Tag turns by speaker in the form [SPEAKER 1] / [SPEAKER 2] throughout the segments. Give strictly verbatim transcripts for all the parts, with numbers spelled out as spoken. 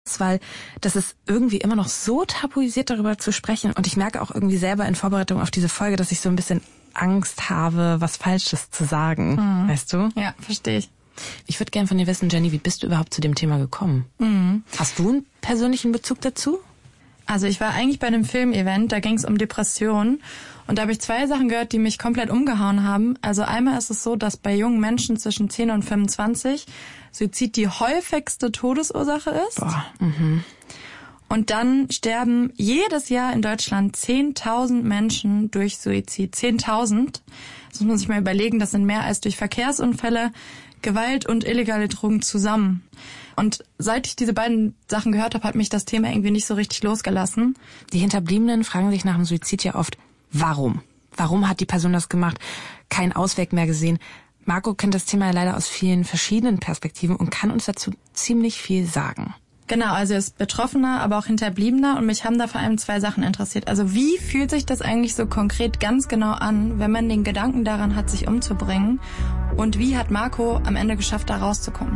[SPEAKER 1] weil das ist irgendwie immer noch so tabuisiert, darüber zu sprechen. Und ich merke auch irgendwie selber in Vorbereitung auf diese Folge, dass ich so ein bisschen Angst habe, was Falsches zu sagen. Mhm. Weißt du?
[SPEAKER 2] Ja, verstehe ich.
[SPEAKER 1] Ich würde gerne von dir wissen, Jenny, wie bist du überhaupt zu dem Thema gekommen? Mhm. Hast du einen persönlichen Bezug dazu?
[SPEAKER 2] Also ich war eigentlich bei einem Filmevent, da ging es um Depressionen. Und da habe ich zwei Sachen gehört, die mich komplett umgehauen haben. Also einmal ist es so, dass bei jungen Menschen zwischen zehn und fünfundzwanzig Suizid die häufigste Todesursache ist.
[SPEAKER 1] Boah, mhm.
[SPEAKER 2] Und dann sterben jedes Jahr in Deutschland zehntausend Menschen durch Suizid. zehntausend. Das muss man sich mal überlegen, das sind mehr als durch Verkehrsunfälle, Gewalt und illegale Drogen zusammen. Und seit ich diese beiden Sachen gehört habe, hat mich das Thema irgendwie nicht so richtig losgelassen.
[SPEAKER 1] Die Hinterbliebenen fragen sich nach dem Suizid ja oft, warum? Warum hat die Person das gemacht? Keinen Ausweg mehr gesehen. Marco kennt das Thema leider aus vielen verschiedenen Perspektiven und kann uns dazu ziemlich viel sagen.
[SPEAKER 2] Genau, also er ist Betroffener, aber auch Hinterbliebener und mich haben da vor allem zwei Sachen interessiert. Also wie fühlt sich das eigentlich so konkret ganz genau an, wenn man den Gedanken daran hat, sich umzubringen? Und wie hat Marco am Ende geschafft, da rauszukommen?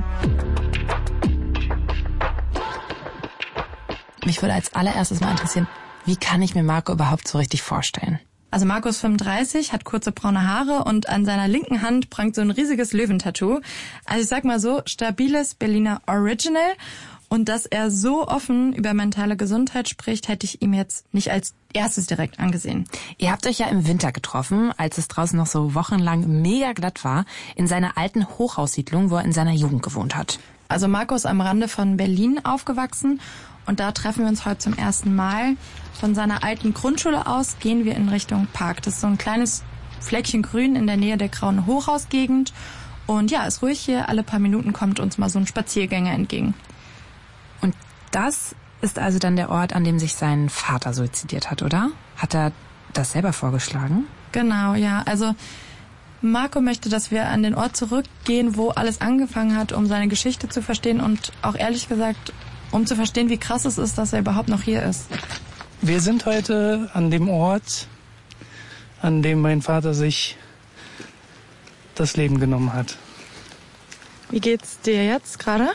[SPEAKER 1] Mich würde als allererstes mal interessieren, wie kann ich mir Marco überhaupt so richtig vorstellen?
[SPEAKER 2] Also Marco ist fünfunddreißig, hat kurze braune Haare und an seiner linken Hand prangt so ein riesiges Löwentattoo. Also ich sag mal so, stabiles Berliner Original. Und dass er so offen über mentale Gesundheit spricht, hätte ich ihm jetzt nicht als erstes direkt angesehen.
[SPEAKER 1] Ihr habt euch ja im Winter getroffen, als es draußen noch so wochenlang mega glatt war, in seiner alten Hochhaussiedlung, wo er in seiner Jugend gewohnt hat.
[SPEAKER 2] Also Marco ist am Rande von Berlin aufgewachsen und da treffen wir uns heute zum ersten Mal. Von seiner alten Grundschule aus gehen wir in Richtung Park. Das ist so ein kleines Fleckchen Grün in der Nähe der grauen Hochhausgegend. Und ja, ist ruhig hier. Alle paar Minuten kommt uns mal so ein Spaziergänger entgegen.
[SPEAKER 1] Und das ist also dann der Ort, an dem sich sein Vater suizidiert hat, oder? Hat er das selber vorgeschlagen?
[SPEAKER 2] Genau, ja. Also Marco möchte, dass wir an den Ort zurückgehen, wo alles angefangen hat, um seine Geschichte zu verstehen und auch ehrlich gesagt, um zu verstehen, wie krass es ist, dass er überhaupt noch hier ist.
[SPEAKER 3] Wir sind heute an dem Ort, an dem mein Vater sich das Leben genommen hat.
[SPEAKER 2] Wie geht's dir jetzt gerade?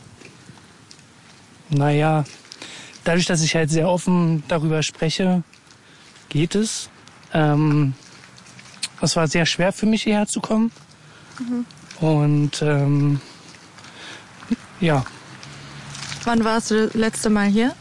[SPEAKER 3] Naja, dadurch, dass ich halt sehr offen darüber spreche, geht es. Ähm, es war sehr schwer für mich, hierher zu kommen. Mhm. Und ähm, ja.
[SPEAKER 2] Wann warst du das letzte Mal hier?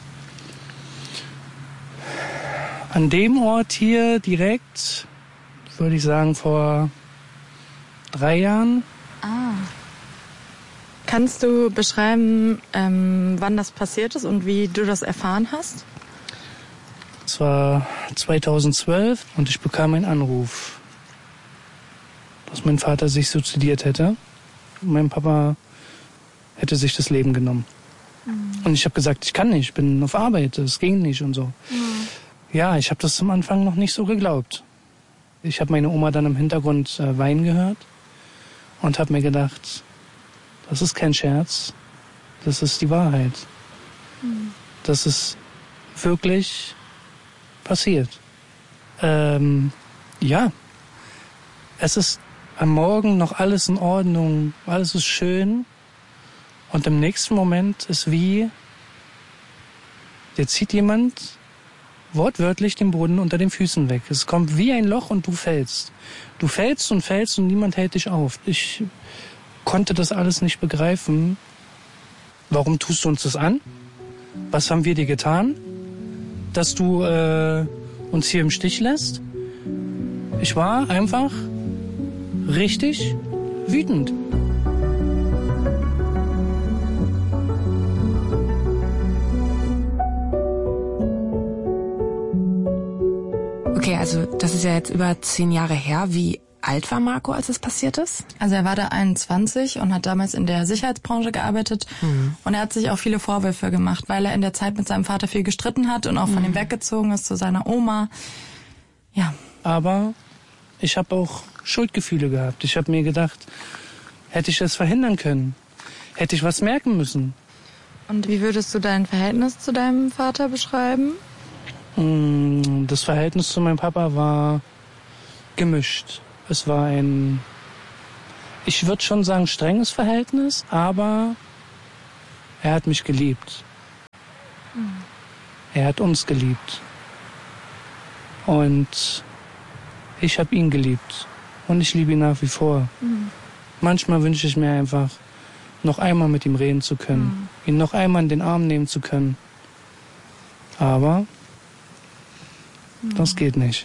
[SPEAKER 3] An dem Ort hier direkt, würde ich sagen, vor drei Jahren.
[SPEAKER 2] Ah. Kannst du beschreiben, ähm, wann das passiert ist und wie du das erfahren hast?
[SPEAKER 3] Es war zweitausendzwölf und ich bekam einen Anruf, dass mein Vater sich suizidiert hätte. Mein Papa hätte sich das Leben genommen. Mhm. Und ich habe gesagt, ich kann nicht, ich bin auf Arbeit, das ging nicht und so. Mhm. Ja, ich habe das am Anfang noch nicht so geglaubt. Ich habe meine Oma dann im Hintergrund äh, weinen gehört und habe mir gedacht, das ist kein Scherz, das ist die Wahrheit. Mhm. Das ist wirklich passiert. Ähm, ja, es ist am Morgen noch alles in Ordnung, alles ist schön und im nächsten Moment ist wie, der zieht jemand wortwörtlich den Boden unter den Füßen weg. Es kommt wie ein Loch und du fällst. Du fällst und fällst und niemand hält dich auf. Ich konnte das alles nicht begreifen. Warum tust du uns das an? Was haben wir dir getan? Dass du äh, uns hier im Stich lässt? Ich war einfach richtig wütend.
[SPEAKER 1] Okay, also das ist ja jetzt über zehn Jahre her. Wie alt war Marco, als es passiert ist?
[SPEAKER 2] Also er war da einundzwanzig und hat damals in der Sicherheitsbranche gearbeitet. Mhm. Und er hat sich auch viele Vorwürfe gemacht, weil er in der Zeit mit seinem Vater viel gestritten hat und auch von mhm. ihm weggezogen ist zu seiner Oma. Ja.
[SPEAKER 3] Aber ich habe auch Schuldgefühle gehabt. Ich habe mir gedacht, hätte ich das verhindern können? Hätte ich was merken müssen?
[SPEAKER 2] Und wie würdest du dein Verhältnis zu deinem Vater beschreiben?
[SPEAKER 3] Das Verhältnis zu meinem Papa war gemischt. Es war ein, ich würde schon sagen, strenges Verhältnis, aber er hat mich geliebt. Er hat uns geliebt. Und ich habe ihn geliebt. Und ich liebe ihn nach wie vor. Mhm. Manchmal wünsche ich mir einfach, noch einmal mit ihm reden zu können. Mhm. Ihn noch einmal in den Arm nehmen zu können. Aber mhm. das geht nicht.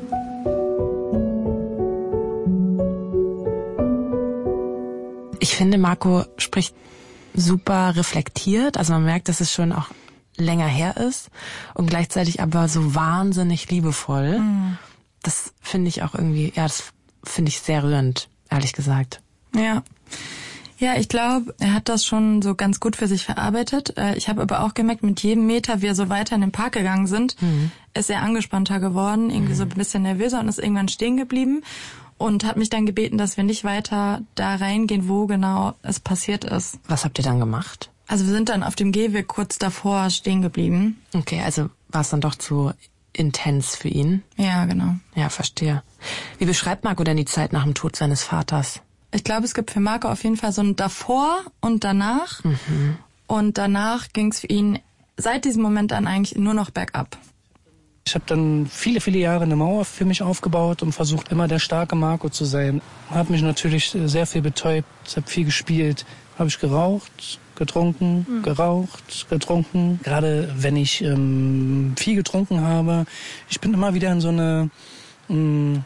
[SPEAKER 1] Ich finde, Marco spricht super reflektiert. Also man merkt, dass es schon auch länger her ist und gleichzeitig aber so wahnsinnig liebevoll. Mhm. Das finde ich auch irgendwie, ja, das finde ich sehr rührend, ehrlich gesagt.
[SPEAKER 2] Ja. Ja, ich glaube, er hat das schon so ganz gut für sich verarbeitet. Ich habe aber auch gemerkt, mit jedem Meter, wie wir so weiter in den Park gegangen sind, mhm. ist er angespannter geworden, irgendwie mhm. so ein bisschen nervöser und ist irgendwann stehen geblieben und hat mich dann gebeten, dass wir nicht weiter da reingehen, wo genau es passiert ist.
[SPEAKER 1] Was habt ihr dann gemacht?
[SPEAKER 2] Also wir sind dann auf dem Gehweg kurz davor stehen geblieben.
[SPEAKER 1] Okay, also war es dann doch zu intens für ihn?
[SPEAKER 2] Ja, genau.
[SPEAKER 1] Ja, verstehe. Wie beschreibt Marco denn die Zeit nach dem Tod seines Vaters?
[SPEAKER 2] Ich glaube, es gibt für Marco auf jeden Fall so ein davor und danach. Mhm. Und danach ging es für ihn seit diesem Moment an eigentlich nur noch bergab.
[SPEAKER 3] Ich habe dann viele, viele Jahre eine Mauer für mich aufgebaut und versucht, immer der starke Marco zu sein. Habe mich natürlich sehr viel betäubt, habe viel gespielt, habe ich geraucht, getrunken, mhm. geraucht, getrunken. Gerade wenn ich ähm, viel getrunken habe, ich bin immer wieder in so eine ähm,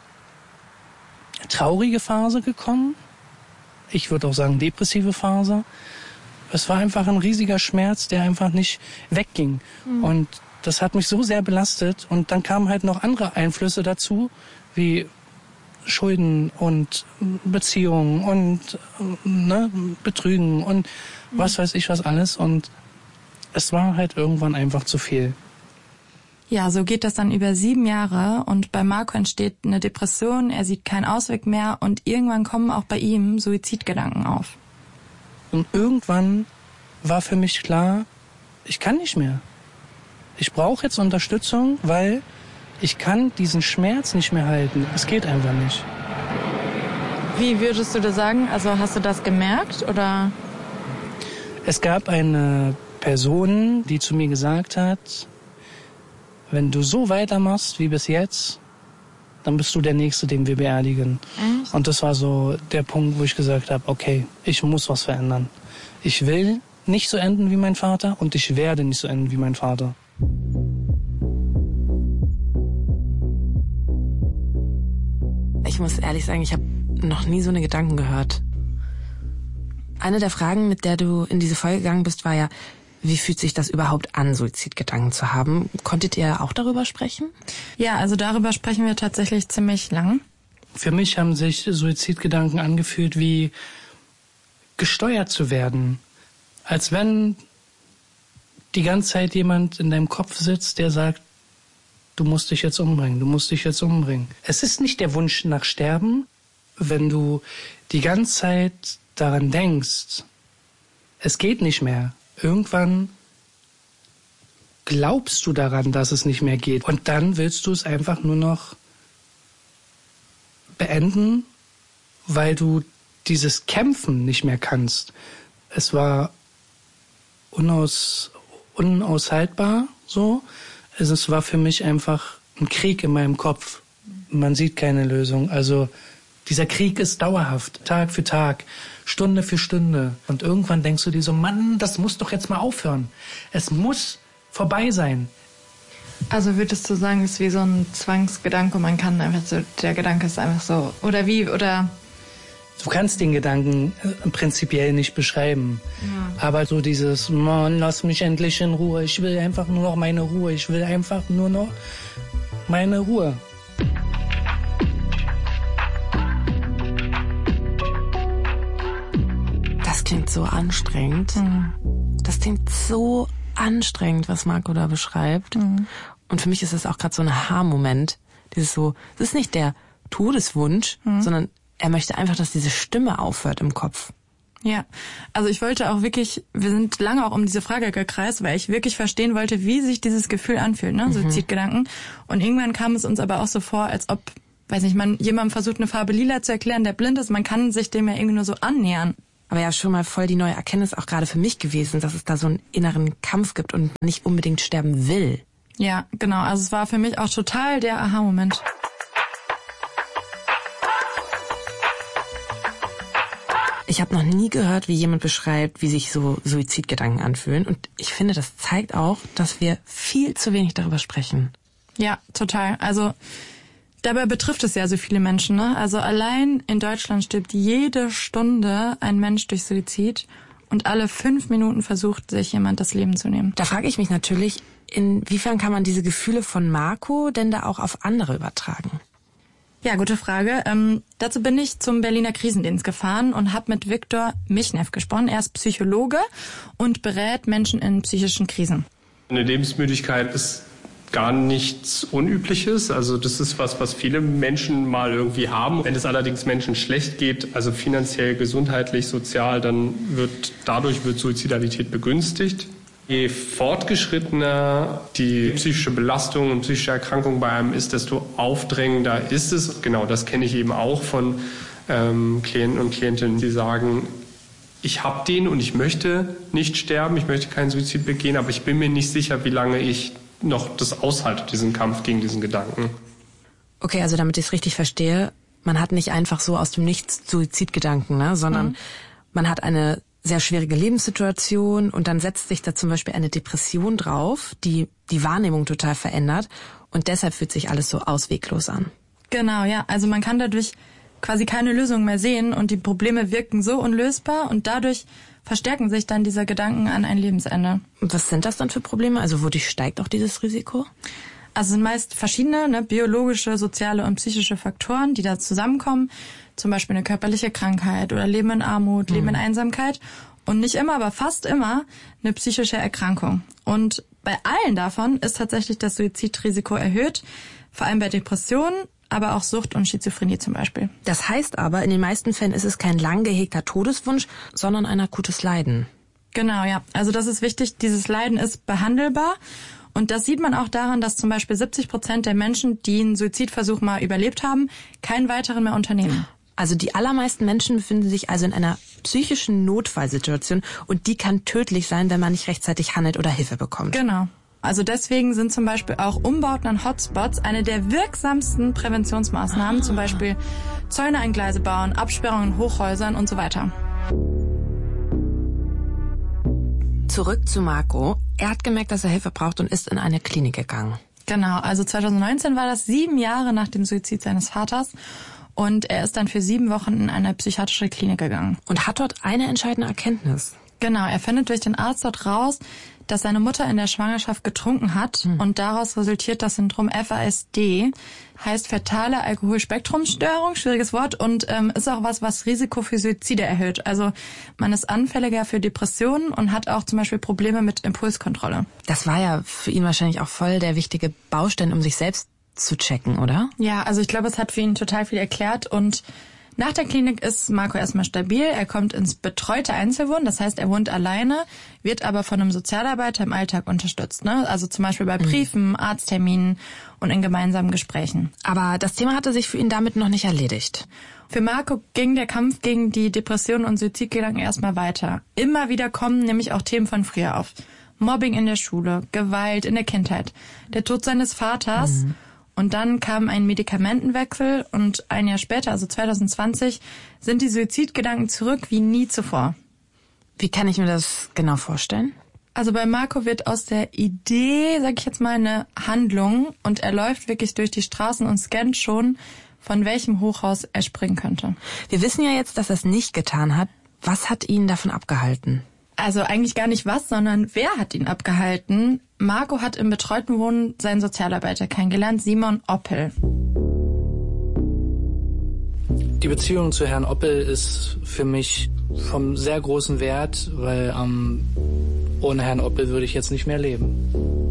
[SPEAKER 3] traurige Phase gekommen. Ich würde auch sagen depressive Phase. Es war einfach ein riesiger Schmerz, der einfach nicht wegging. Mhm. Und das hat mich so sehr belastet. Und dann kamen halt noch andere Einflüsse dazu, wie Schulden und Beziehungen und ne, Betrügen und mhm. was weiß ich was alles. Und es war halt irgendwann einfach zu viel.
[SPEAKER 2] Ja, so geht das dann über sieben Jahre und bei Marco entsteht eine Depression, er sieht keinen Ausweg mehr und irgendwann kommen auch bei ihm Suizidgedanken auf.
[SPEAKER 3] Und irgendwann war für mich klar, ich kann nicht mehr. Ich brauche jetzt Unterstützung, weil ich kann diesen Schmerz nicht mehr halten. Es geht einfach nicht.
[SPEAKER 2] Wie würdest du das sagen? Also hast du das gemerkt oder?
[SPEAKER 3] Es gab eine Person, die zu mir gesagt hat, wenn du so weitermachst wie bis jetzt, dann bist du der Nächste, den wir beerdigen. Echt? Und das war so der Punkt, wo ich gesagt habe, okay, ich muss was verändern. Ich will nicht so enden wie mein Vater und ich werde nicht so enden wie mein Vater.
[SPEAKER 1] Ich muss ehrlich sagen, ich habe noch nie so eine Gedanken gehört. Eine der Fragen, mit der du in diese Folge gegangen bist, war ja, wie fühlt sich das überhaupt an, Suizidgedanken zu haben? Konntet ihr auch darüber sprechen?
[SPEAKER 2] Ja, also darüber sprechen wir tatsächlich ziemlich lang.
[SPEAKER 3] Für mich haben sich Suizidgedanken angefühlt wie gesteuert zu werden. Als wenn die ganze Zeit jemand in deinem Kopf sitzt, der sagt, du musst dich jetzt umbringen, du musst dich jetzt umbringen. Es ist nicht der Wunsch nach Sterben, wenn du die ganze Zeit daran denkst, es geht nicht mehr. Irgendwann glaubst du daran, dass es nicht mehr geht. Und dann willst du es einfach nur noch beenden, weil du dieses Kämpfen nicht mehr kannst. Es war unaus, unaushaltbar so. Es war für mich einfach ein Krieg in meinem Kopf. Man sieht keine Lösung. Also dieser Krieg ist dauerhaft, Tag für Tag, Stunde für Stunde. Und irgendwann denkst du dir so, Mann, das muss doch jetzt mal aufhören. Es muss vorbei sein.
[SPEAKER 2] Also würdest du sagen, es ist wie so ein Zwangsgedanke, man kann einfach so, der Gedanke ist einfach so, oder wie, oder?
[SPEAKER 3] Du kannst den Gedanken äh, prinzipiell nicht beschreiben. Ja. Aber so dieses, Mann, lass mich endlich in Ruhe. Ich will einfach nur noch meine Ruhe. Ich will einfach nur noch meine Ruhe.
[SPEAKER 1] Das klingt so anstrengend. Mhm. Das klingt so anstrengend, was Marco da beschreibt. Mhm. Und für mich ist das auch gerade so ein Aha-Moment. Dieses so, das ist nicht der Todeswunsch, mhm. sondern er möchte einfach, dass diese Stimme aufhört im Kopf.
[SPEAKER 2] Ja, also ich wollte auch wirklich, wir sind lange auch um diese Frage gekreist, weil ich wirklich verstehen wollte, wie sich dieses Gefühl anfühlt, ne, mhm. Suizidgedanken. Und irgendwann kam es uns aber auch so vor, als ob, weiß nicht, man jemandem versucht, eine Farbe lila zu erklären, der blind ist, man kann sich dem ja irgendwie nur so annähern.
[SPEAKER 1] Aber ja, schon mal voll die neue Erkenntnis auch gerade für mich gewesen, dass es da so einen inneren Kampf gibt und nicht unbedingt sterben will.
[SPEAKER 2] Ja, genau. Also es war für mich auch total der Aha-Moment.
[SPEAKER 1] Ich habe noch nie gehört, wie jemand beschreibt, wie sich so Suizidgedanken anfühlen. Und ich finde, das zeigt auch, dass wir viel zu wenig darüber sprechen.
[SPEAKER 2] Ja, total. Also dabei betrifft es ja so viele Menschen, ne? Also allein in Deutschland stirbt jede Stunde ein Mensch durch Suizid und alle fünf Minuten versucht sich jemand das Leben zu nehmen.
[SPEAKER 1] Da frage ich mich natürlich, inwiefern kann man diese Gefühle von Marco denn da auch auf andere übertragen?
[SPEAKER 2] Ja, gute Frage. Ähm, dazu bin ich zum Berliner Krisendienst gefahren und habe mit Viktor Michnev gesprochen. Er ist Psychologe und berät Menschen in psychischen Krisen.
[SPEAKER 4] Eine Lebensmüdigkeit ist gar nichts Unübliches. Also das ist was, was viele Menschen mal irgendwie haben. Wenn es allerdings Menschen schlecht geht, also finanziell, gesundheitlich, sozial, dann wird dadurch wird Suizidalität begünstigt. Je fortgeschrittener die psychische Belastung und psychische Erkrankung bei einem ist, desto aufdrängender ist es. Genau, das kenne ich eben auch von ähm, Klienten und Klientinnen, die sagen, ich habe den und ich möchte nicht sterben, ich möchte keinen Suizid begehen, aber ich bin mir nicht sicher, wie lange ich noch das aushalte, diesen Kampf gegen diesen Gedanken.
[SPEAKER 1] Okay, also damit ich es richtig verstehe, man hat nicht einfach so aus dem Nichts Suizidgedanken, ne, sondern mhm. man hat eine sehr schwierige Lebenssituation und dann setzt sich da zum Beispiel eine Depression drauf, die die Wahrnehmung total verändert und deshalb fühlt sich alles so ausweglos an.
[SPEAKER 2] Genau, ja. Also man kann dadurch quasi keine Lösung mehr sehen und die Probleme wirken so unlösbar und dadurch verstärken sich dann diese Gedanken an ein Lebensende.
[SPEAKER 1] Und was sind das dann für Probleme? Also wodurch steigt auch dieses Risiko?
[SPEAKER 2] Also es sind meist verschiedene, ne, biologische, soziale und psychische Faktoren, die da zusammenkommen. Zum Beispiel eine körperliche Krankheit oder Leben in Armut, Leben in Einsamkeit. Und nicht immer, aber fast immer eine psychische Erkrankung. Und bei allen davon ist tatsächlich das Suizidrisiko erhöht. Vor allem bei Depressionen, aber auch Sucht und Schizophrenie zum Beispiel.
[SPEAKER 1] Das heißt aber, in den meisten Fällen ist es kein lang gehegter Todeswunsch, sondern ein akutes Leiden.
[SPEAKER 2] Genau, ja. Also das ist wichtig. Dieses Leiden ist behandelbar. Und das sieht man auch daran, dass zum Beispiel siebzig Prozent der Menschen, die einen Suizidversuch mal überlebt haben, keinen weiteren mehr unternehmen.
[SPEAKER 1] Also die allermeisten Menschen befinden sich also in einer psychischen Notfallsituation und die kann tödlich sein, wenn man nicht rechtzeitig handelt oder Hilfe bekommt.
[SPEAKER 2] Genau. Also deswegen sind zum Beispiel auch Umbauten an Hotspots eine der wirksamsten Präventionsmaßnahmen, zum Beispiel Zäune an Gleise bauen, Absperrungen in Hochhäusern und so weiter.
[SPEAKER 1] Zurück zu Marco. Er hat gemerkt, dass er Hilfe braucht und ist in eine Klinik gegangen.
[SPEAKER 2] Genau, also zwanzig neunzehn war das sieben Jahre nach dem Suizid seines Vaters. Und er ist dann für sieben Wochen in eine psychiatrische Klinik gegangen.
[SPEAKER 1] Und hat dort eine entscheidende Erkenntnis.
[SPEAKER 2] Genau, er findet durch den Arzt dort raus, dass seine Mutter in der Schwangerschaft getrunken hat. Hm. Und daraus resultiert das Syndrom F A S D, heißt fetale Alkoholspektrumsstörung, schwieriges Wort, und ähm, ist auch was, was Risiko für Suizide erhöht. Also man ist anfälliger für Depressionen und hat auch zum Beispiel Probleme mit Impulskontrolle.
[SPEAKER 1] Das war ja für ihn wahrscheinlich auch voll der wichtige Baustein, um sich selbst zu checken, oder?
[SPEAKER 2] Ja, also ich glaube, es hat für ihn total viel erklärt und nach der Klinik ist Marco erstmal stabil. Er kommt ins betreute Einzelwohnen, das heißt, er wohnt alleine, wird aber von einem Sozialarbeiter im Alltag unterstützt, ne? Also zum Beispiel bei Briefen, Arztterminen und in gemeinsamen Gesprächen.
[SPEAKER 1] Aber das Thema hatte sich für ihn damit noch nicht erledigt.
[SPEAKER 2] Für Marco ging der Kampf gegen die Depressionen und Suizidgedanken erstmal weiter. Immer wieder kommen nämlich auch Themen von früher auf. Mobbing in der Schule, Gewalt in der Kindheit, der Tod seines Vaters. Mhm. Und dann kam ein Medikamentenwechsel und ein Jahr später, also zwanzig zwanzig, sind die Suizidgedanken zurück wie nie zuvor.
[SPEAKER 1] Wie kann ich mir das genau vorstellen?
[SPEAKER 2] Also bei Marco wird aus der Idee, sag ich jetzt mal, eine Handlung und er läuft wirklich durch die Straßen und scannt schon, von welchem Hochhaus er springen könnte.
[SPEAKER 1] Wir wissen ja jetzt, dass er es nicht getan hat. Was hat ihn davon abgehalten?
[SPEAKER 2] Also eigentlich gar nicht was, sondern wer hat ihn abgehalten? Marco hat im betreuten Wohnen seinen Sozialarbeiter kennengelernt, Simon Oppel.
[SPEAKER 3] Die Beziehung zu Herrn Oppel ist für mich vom sehr großen Wert, weil ähm, ohne Herrn Oppel würde ich jetzt nicht mehr leben.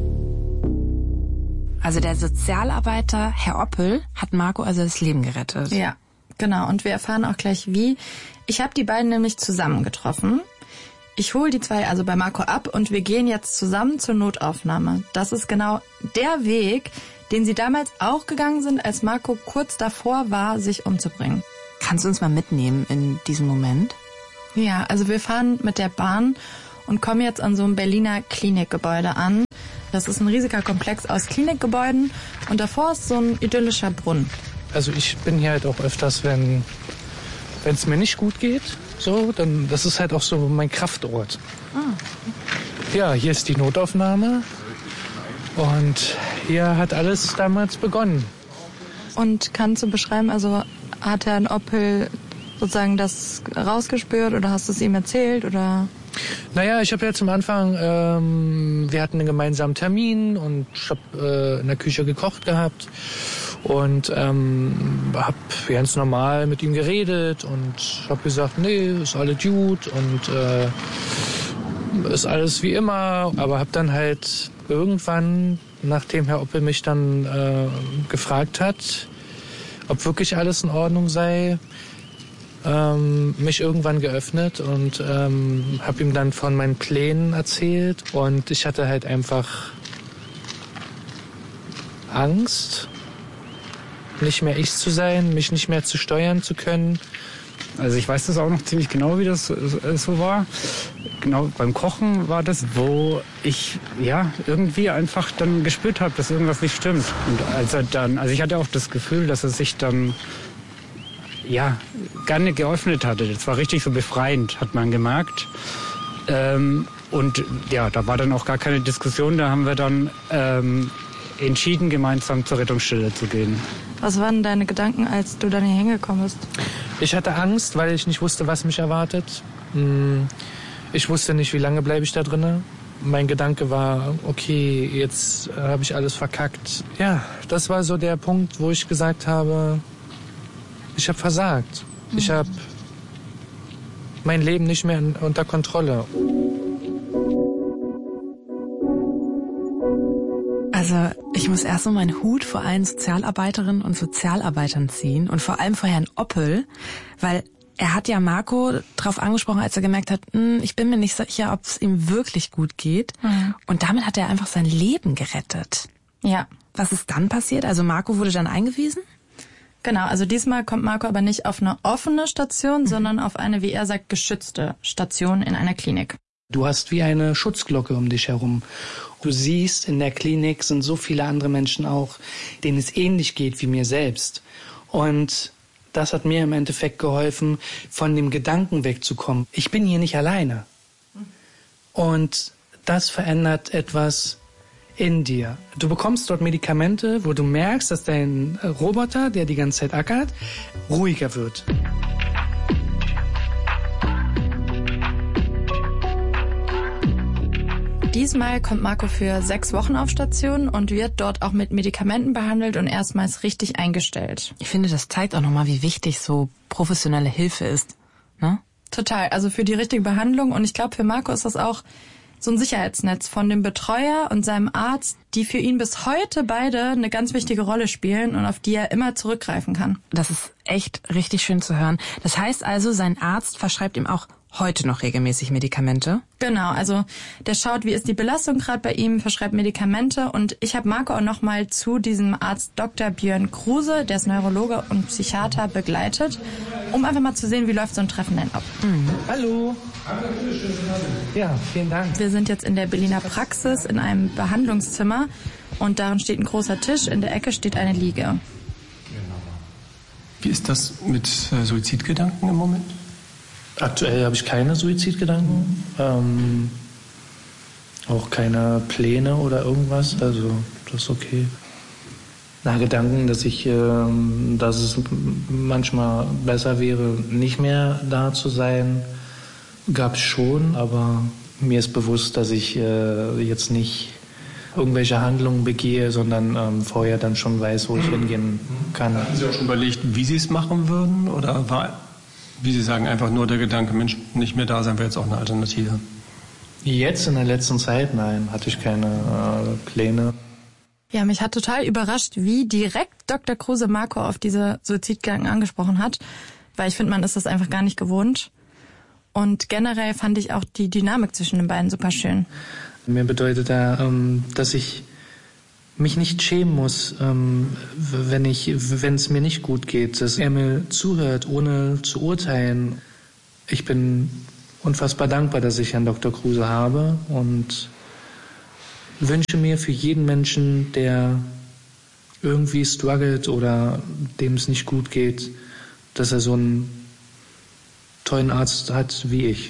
[SPEAKER 1] Also der Sozialarbeiter Herr Oppel hat Marco also das Leben gerettet.
[SPEAKER 2] Ja, genau. Und wir erfahren auch gleich wie. Ich habe die beiden nämlich zusammen getroffen. Ich hole die zwei also bei Marco ab und wir gehen jetzt zusammen zur Notaufnahme. Das ist genau der Weg, den sie damals auch gegangen sind, als Marco kurz davor war, sich umzubringen.
[SPEAKER 1] Kannst du uns mal mitnehmen in diesen Moment?
[SPEAKER 2] Ja, also wir fahren mit der Bahn und kommen jetzt an so einem Berliner Klinikgebäude an. Das ist ein riesiger Komplex aus Klinikgebäuden und davor ist so ein idyllischer Brunnen.
[SPEAKER 3] Also ich bin hier halt auch öfters, wenn wenn es mir nicht gut geht, so, dann das ist halt auch so mein Kraftort. Ah. Ja, hier ist die Notaufnahme und hier hat alles damals begonnen.
[SPEAKER 2] Und kannst du beschreiben, also hat Herrn Oppel sozusagen das rausgespürt oder hast du es ihm erzählt oder?
[SPEAKER 3] Naja, ich habe ja zum Anfang, ähm, wir hatten einen gemeinsamen Termin und ich habe äh, in der Küche gekocht gehabt und ähm, habe ganz normal mit ihm geredet und habe gesagt, nee, ist alles gut und äh, ist alles wie immer. Aber habe dann halt irgendwann, nachdem Herr Oppel mich dann äh, gefragt hat, ob wirklich alles in Ordnung sei, ähm, mich irgendwann geöffnet und ähm, habe ihm dann von meinen Plänen erzählt. Und ich hatte halt einfach Angst, nicht mehr ich zu sein, mich nicht mehr zu steuern zu können.
[SPEAKER 5] Also ich weiß das auch noch ziemlich genau, wie das so war. Genau beim Kochen war das, wo ich ja irgendwie einfach dann gespürt habe, dass irgendwas nicht stimmt. Und als er dann, also ich hatte auch das Gefühl, dass er sich dann ja gerne geöffnet hatte. Das war richtig so befreiend, hat man gemerkt. Ähm, und ja, da war dann auch gar keine Diskussion. Da haben wir dann ähm, entschieden, gemeinsam zur Rettungsstelle zu gehen.
[SPEAKER 2] Was waren deine Gedanken, als du dann hier hingekommen bist?
[SPEAKER 3] Ich hatte Angst, weil ich nicht wusste, was mich erwartet. Ich wusste nicht, wie lange bleibe ich da drinnen. Mein Gedanke war, okay, jetzt habe ich alles verkackt. Ja, das war so der Punkt, wo ich gesagt habe, ich habe versagt. Mhm. Ich habe mein Leben nicht mehr unter Kontrolle.
[SPEAKER 1] Also ich muss erst mal meinen Hut vor allen Sozialarbeiterinnen und Sozialarbeitern ziehen und vor allem vor Herrn Oppel, weil er hat ja Marco drauf angesprochen, als er gemerkt hat, ich bin mir nicht sicher, ob es ihm wirklich gut geht. Mhm. Und damit hat er einfach sein Leben gerettet.
[SPEAKER 2] Ja.
[SPEAKER 1] Was ist dann passiert? Also Marco wurde dann eingewiesen?
[SPEAKER 2] Genau, also diesmal kommt Marco aber nicht auf eine offene Station, mhm. sondern auf eine, wie er sagt, geschützte Station in einer Klinik.
[SPEAKER 3] Du hast wie eine Schutzglocke um dich herum. Du siehst, in der Klinik sind so viele andere Menschen auch, denen es ähnlich geht wie mir selbst. Und das hat mir im Endeffekt geholfen, von dem Gedanken wegzukommen. Ich bin hier nicht alleine. Und das verändert etwas in dir. Du bekommst dort Medikamente, wo du merkst, dass dein Roboter, der die ganze Zeit ackert, ruhiger wird.
[SPEAKER 2] Diesmal kommt Marco für sechs Wochen auf Station und wird dort auch mit Medikamenten behandelt und erstmals richtig eingestellt.
[SPEAKER 1] Ich finde, das zeigt auch nochmal, wie wichtig so professionelle Hilfe ist. Ne?
[SPEAKER 2] Total, also für die richtige Behandlung. Und ich glaube, für Marco ist das auch so ein Sicherheitsnetz von dem Betreuer und seinem Arzt, die für ihn bis heute beide eine ganz wichtige Rolle spielen und auf die er immer zurückgreifen kann.
[SPEAKER 1] Das ist echt richtig schön zu hören. Das heißt also, sein Arzt verschreibt ihm auch heute noch regelmäßig Medikamente?
[SPEAKER 2] Genau, also der schaut, wie ist die Belastung gerade bei ihm, verschreibt Medikamente. Und ich habe Marco auch noch mal zu diesem Arzt Doktor Björn Kruse, der ist Neurologe und Psychiater, begleitet, um einfach mal zu sehen, wie läuft so ein Treffen denn ab.
[SPEAKER 3] Mhm. Hallo. Ja, vielen Dank.
[SPEAKER 2] Wir sind jetzt in der Berliner Praxis in einem Behandlungszimmer und darin steht ein großer Tisch, in der Ecke steht eine Liege.
[SPEAKER 4] Wie ist das mit äh, Suizidgedanken im Moment?
[SPEAKER 3] Aktuell habe ich keine Suizidgedanken, ähm, auch keine Pläne oder irgendwas, also das ist okay. Na, Gedanken, dass ich, ähm, dass es manchmal besser wäre, nicht mehr da zu sein, gab es schon, aber mir ist bewusst, dass ich äh, jetzt nicht irgendwelche Handlungen begehe, sondern ähm, vorher dann schon weiß, wo ich hingehen kann.
[SPEAKER 4] Haben Sie auch schon überlegt, wie Sie es machen würden, oder war, wie Sie sagen, einfach nur der Gedanke, Mensch, nicht mehr da sein wäre jetzt auch eine Alternative?
[SPEAKER 3] Jetzt in der letzten Zeit, nein, hatte ich keine äh, Pläne.
[SPEAKER 2] Ja, mich hat total überrascht, wie direkt Doktor Kruse Marco auf diese Suizidgedanken angesprochen hat, weil ich finde, man ist das einfach gar nicht gewohnt. Und generell fand ich auch die Dynamik zwischen den beiden super schön.
[SPEAKER 3] Mir bedeutet er, ähm, dass ich mich nicht schämen muss, ähm, wenn ich, wenn es mir nicht gut geht, dass er mir zuhört, ohne zu urteilen. Ich bin unfassbar dankbar, dass ich Herrn Doktor Kruse habe und wünsche mir für jeden Menschen, der irgendwie struggelt oder dem es nicht gut geht, dass er so einen tollen Arzt hat wie ich.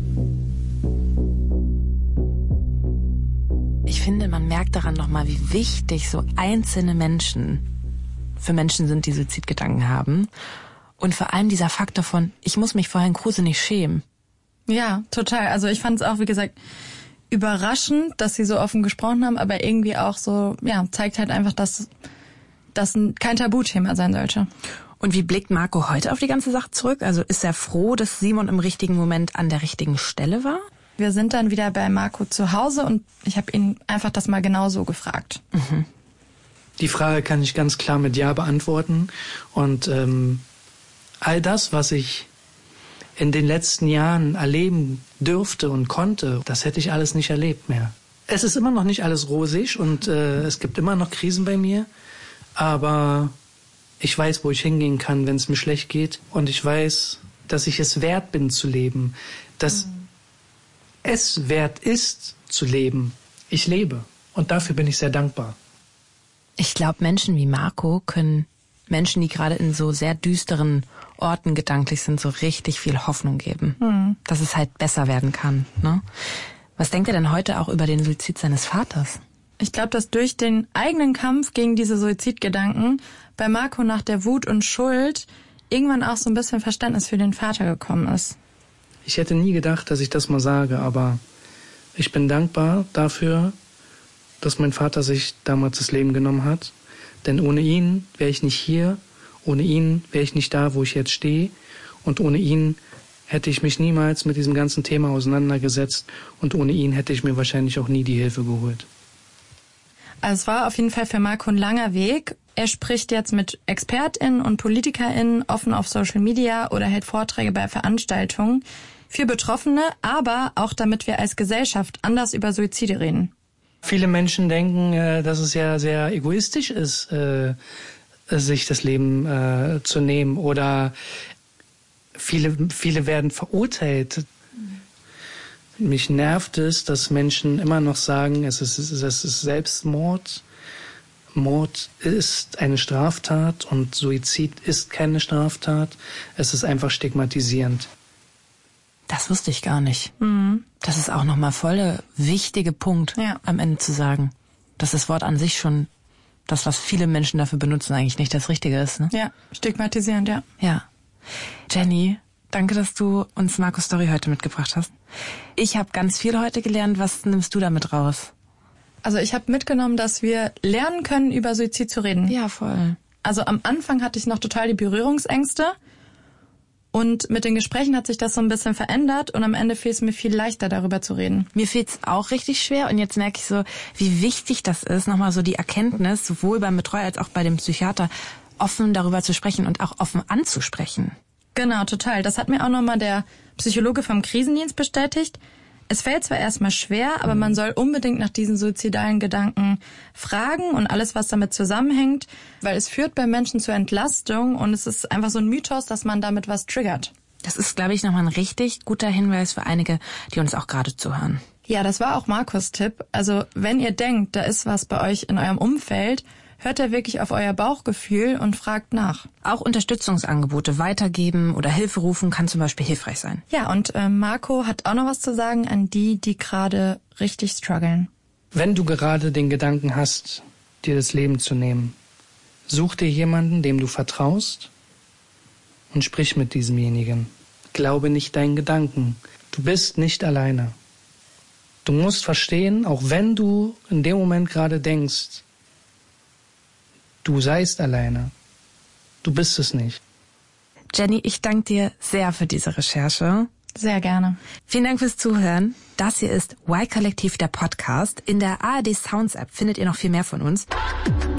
[SPEAKER 1] Ich finde, man merkt daran nochmal, wie wichtig so einzelne Menschen für Menschen sind, die Suizidgedanken haben. Und vor allem dieser Faktor von, ich muss mich vor Herrn Kruse nicht schämen.
[SPEAKER 2] Ja, total. Also ich fand es auch, wie gesagt, überraschend, dass sie so offen gesprochen haben, aber irgendwie auch so, ja, zeigt halt einfach, dass das kein Tabuthema sein sollte.
[SPEAKER 1] Und wie blickt Marco heute auf die ganze Sache zurück? Also ist er froh, dass Simon im richtigen Moment an der richtigen Stelle war?
[SPEAKER 2] Wir sind dann wieder bei Marco zu Hause und ich habe ihn einfach das mal genau so gefragt.
[SPEAKER 1] Mhm.
[SPEAKER 3] Die Frage kann ich ganz klar mit Ja beantworten. Und ähm, all das, was ich in den letzten Jahren erleben dürfte und konnte, das hätte ich alles nicht erlebt mehr. Es ist immer noch nicht alles rosig und äh, es gibt immer noch Krisen bei mir, aber ich weiß, wo ich hingehen kann, wenn es mir schlecht geht. Und ich weiß, dass ich es wert bin zu leben, dass mhm. es wert ist zu leben. Ich lebe und dafür bin ich sehr dankbar.
[SPEAKER 1] Ich glaube, Menschen wie Marco können Menschen, die gerade in so sehr düsteren Orten gedanklich sind, so richtig viel Hoffnung geben, mhm. dass es halt besser werden kann. Ne? Was denkt ihr denn heute auch über den Suizid seines Vaters?
[SPEAKER 2] Ich glaube, dass durch den eigenen Kampf gegen diese Suizidgedanken bei Marco nach der Wut und Schuld irgendwann auch so ein bisschen Verständnis für den Vater gekommen ist.
[SPEAKER 3] Ich hätte nie gedacht, dass ich das mal sage, aber ich bin dankbar dafür, dass mein Vater sich damals das Leben genommen hat. Denn ohne ihn wäre ich nicht hier, ohne ihn wäre ich nicht da, wo ich jetzt stehe. Und ohne ihn hätte ich mich niemals mit diesem ganzen Thema auseinandergesetzt. Und ohne ihn hätte ich mir wahrscheinlich auch nie die Hilfe geholt.
[SPEAKER 2] Also es war auf jeden Fall für Marco ein langer Weg. Er spricht jetzt mit ExpertInnen und PolitikerInnen offen auf Social Media oder hält Vorträge bei Veranstaltungen für Betroffene, aber auch damit wir als Gesellschaft anders über Suizide reden.
[SPEAKER 3] Viele Menschen denken, dass es ja sehr egoistisch ist, sich das Leben zu nehmen. Oder viele, viele werden verurteilt. Mich nervt es, dass Menschen immer noch sagen, es ist, es ist Selbstmord. Mord ist eine Straftat und Suizid ist keine Straftat. Es ist einfach stigmatisierend.
[SPEAKER 1] Das wusste ich gar nicht.
[SPEAKER 2] Mhm.
[SPEAKER 1] Das ist auch nochmal voll der wichtige Punkt,
[SPEAKER 2] ja.
[SPEAKER 1] am Ende zu sagen, dass das Wort an sich schon, das, was viele Menschen dafür benutzen, eigentlich nicht das Richtige ist. Ne?
[SPEAKER 2] Ja, stigmatisierend, ja.
[SPEAKER 1] Ja. Jenny, danke, dass du uns Marcos Story heute mitgebracht hast. Ich habe ganz viel heute gelernt. Was nimmst du damit raus?
[SPEAKER 2] Also ich habe mitgenommen, dass wir lernen können, über Suizid zu reden.
[SPEAKER 1] Ja, voll.
[SPEAKER 2] Also am Anfang hatte ich noch total die Berührungsängste. Und mit den Gesprächen hat sich das so ein bisschen verändert und am Ende fiel es mir viel leichter, darüber zu reden.
[SPEAKER 1] Mir fiel es auch richtig schwer und jetzt merke ich so, wie wichtig das ist, nochmal so die Erkenntnis, sowohl beim Betreuer als auch bei dem Psychiater, offen darüber zu sprechen und auch offen anzusprechen.
[SPEAKER 2] Genau, total. Das hat mir auch nochmal der Psychologe vom Krisendienst bestätigt. Es fällt zwar erstmal schwer, aber man soll unbedingt nach diesen suizidalen Gedanken fragen und alles, was damit zusammenhängt, weil es führt bei Menschen zur Entlastung und es ist einfach so ein Mythos, dass man damit was triggert.
[SPEAKER 1] Das ist, glaube ich, nochmal ein richtig guter Hinweis für einige, die uns auch gerade zuhören.
[SPEAKER 2] Ja, das war auch Marcos Tipp. Also wenn ihr denkt, da ist was bei euch in eurem Umfeld, hört da wirklich auf euer Bauchgefühl und fragt nach.
[SPEAKER 1] Auch Unterstützungsangebote weitergeben oder Hilfe rufen kann zum Beispiel hilfreich sein.
[SPEAKER 2] Ja, und äh, Marco hat auch noch was zu sagen an die, die gerade richtig strugglen.
[SPEAKER 3] Wenn du gerade den Gedanken hast, dir das Leben zu nehmen, such dir jemanden, dem du vertraust und sprich mit diesemjenigen. Glaube nicht deinen Gedanken. Du bist nicht alleine. Du musst verstehen, auch wenn du in dem Moment gerade denkst, du seist alleine. Du bist es nicht.
[SPEAKER 1] Jenny, ich danke dir sehr für diese Recherche.
[SPEAKER 2] Sehr gerne.
[SPEAKER 1] Vielen Dank fürs Zuhören. Das hier ist Y-Kollektiv, der Podcast. In der A R D Sounds App findet ihr noch viel mehr von uns.